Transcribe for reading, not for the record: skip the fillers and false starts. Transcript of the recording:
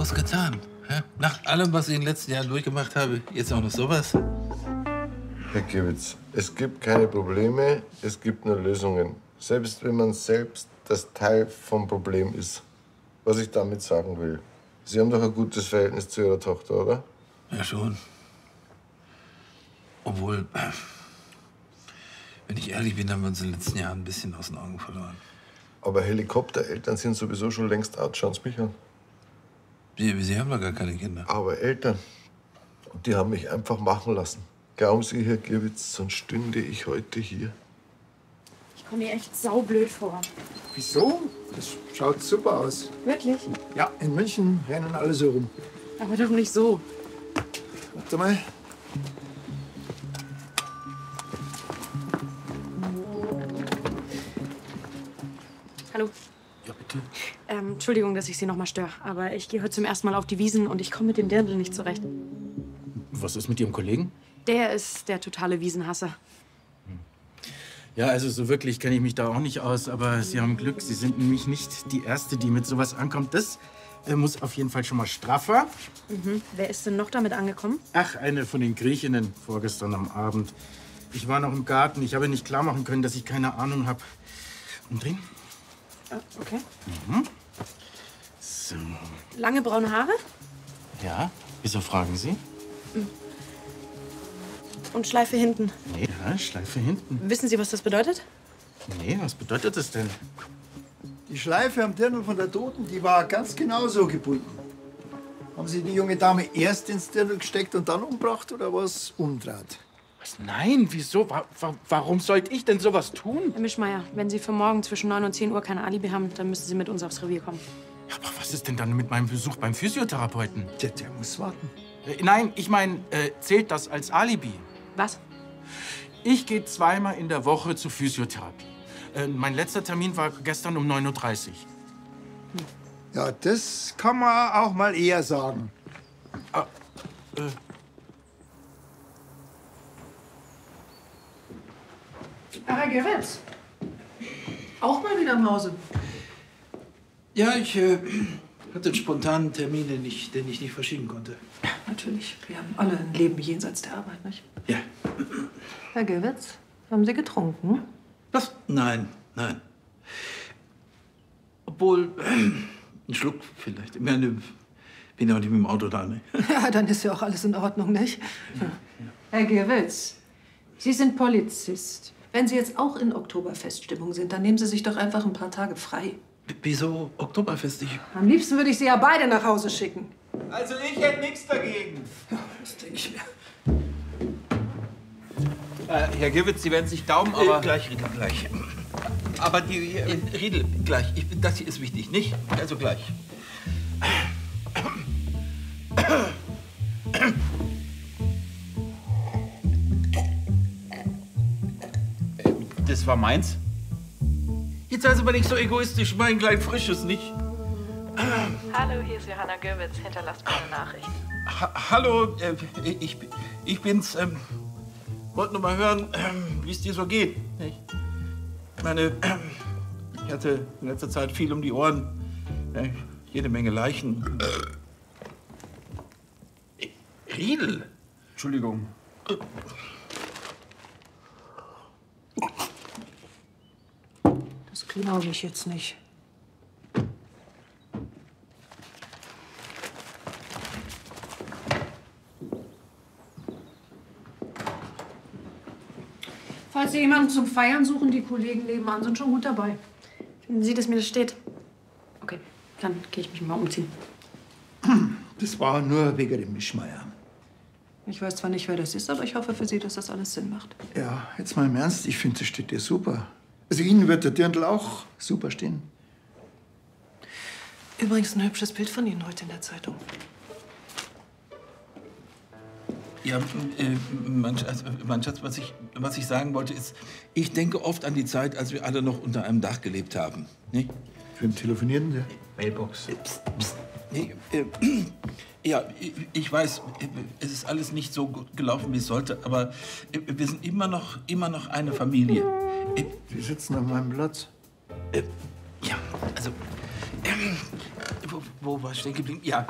bloß getan? Hä? Nach allem, was ich in den letzten Jahren durchgemacht habe, jetzt auch noch sowas? Herr Giewitz, es gibt keine Probleme, es gibt nur Lösungen. Selbst wenn man selbst das Teil vom Problem ist. Was ich damit sagen will. Sie haben doch ein gutes Verhältnis zu Ihrer Tochter, oder? Ja, schon. Obwohl, wenn ich ehrlich bin, haben wir uns in den letzten Jahren ein bisschen aus den Augen verloren. Aber Helikoptereltern sind sowieso schon längst out. Schauen Sie mich an. Sie haben doch gar keine Kinder. Aber Eltern, die haben mich einfach machen lassen. Glauben Sie, Herr Giewitz, sonst stünde ich heute hier. Ich komme mir echt saublöd vor. Wieso? Das schaut super aus. Wirklich? Ja, in München rennen alle so rum. Aber doch nicht so. Warte mal. Hallo. Ja, bitte. Entschuldigung, dass ich Sie noch mal störe, aber ich gehe heute zum ersten Mal auf die Wiesen und ich komme mit dem Dirndl nicht zurecht. Was ist mit Ihrem Kollegen? Der ist der totale Wiesenhasser. Ja, also so wirklich kenne ich mich da auch nicht aus, aber Sie haben Glück. Sie sind nämlich nicht die Erste, die mit sowas ankommt. Das muss auf jeden Fall schon mal straffer. Mhm. Wer ist denn noch damit angekommen? Ach, eine von den Griechinnen vorgestern am Abend. Ich war noch im Garten. Ich habe nicht klar machen können, dass ich keine Ahnung habe. Umdrehen? Okay. Mhm. So. Lange braune Haare Ja, wieso fragen Sie? und Schleife hinten. Nee, ja, Schleife hinten. Wissen Sie, was das bedeutet? Nee, was bedeutet das denn? Die Schleife am Dirndl von der Toten, die war ganz genau so gebunden. Haben Sie die junge Dame erst ins Dirndl gesteckt und dann umgebracht oder was umdraht? Was? Nein, wieso? Warum sollte ich denn sowas tun? Herr Mischmeier, wenn Sie für morgen zwischen 9 und 10 Uhr kein Alibi haben, dann müssen Sie mit uns aufs Revier kommen. Aber was ist denn dann mit meinem Besuch beim Physiotherapeuten? Der muss warten. Nein, ich meine, zählt das als Alibi? Was? Ich gehe zweimal in der Woche zur Physiotherapie. Mein letzter Termin war gestern um 9:30 Uhr. Ja, das kann man auch mal eher sagen. Herr Gewitz, auch mal wieder im Hause. Ja, ich hatte einen spontanen Termin, den ich nicht verschieben konnte. Natürlich, wir haben alle ein Leben jenseits der Arbeit, nicht? Ja. Herr Gewitz, haben Sie getrunken? Was? Nein, nein. Obwohl, ein Schluck vielleicht. Ich meine, bin ja auch nicht mit dem Auto da, ne? Ja, dann ist ja auch alles in Ordnung, nicht? Ja. Herr Gewitz, Sie sind Polizist. Wenn Sie jetzt auch in Oktoberfeststimmung sind, dann nehmen Sie sich doch einfach ein paar Tage frei. Wieso Oktoberfest? Am liebsten würde ich Sie ja beide nach Hause schicken. Also ich hätte nichts dagegen. Ja, das denke ich mir. Herr Giewitz, Sie werden sich Daumen, aber... Gleich, Riedel, gleich. Aber die... Riedel, gleich. Das hier ist wichtig, nicht? Also gleich. Das war meins. Jetzt seid aber nicht so egoistisch, mein klein Frisches, nicht? Hallo, hier ist Johanna Göwitz. Hinterlasst mir eine Nachricht. Hallo, ich bin's. Wollte nur mal hören, wie es dir so geht. Nicht? Ich meine, ich hatte in letzter Zeit viel um die Ohren. Jede Menge Leichen. Riedel! Entschuldigung. Das glaube ich jetzt nicht. Falls Sie jemanden zum Feiern suchen, die Kollegen nebenan sind schon gut dabei. Finden Sie, dass mir das steht? Okay, dann gehe ich mich mal umziehen. Das war nur wegen dem Mischmeier. Ich weiß zwar nicht, wer das ist, aber ich hoffe für Sie, dass das alles Sinn macht. Ja, jetzt mal im Ernst, ich finde, das steht dir super. Also Ihnen wird der Dirndl auch super stehen. Übrigens ein hübsches Bild von Ihnen heute in der Zeitung. Ja, mein Schatz, was ich sagen wollte, ist, ich denke oft an die Zeit, als wir alle noch unter einem Dach gelebt haben. Nicht? Für den Telefonieren, der? Mailbox. Nee, ja, ich weiß, es ist alles nicht so gut gelaufen, wie es sollte, aber wir sind immer noch eine Familie. Sie sitzen an meinem Platz. Ja, also, wo war ich stehen geblieben? Ja,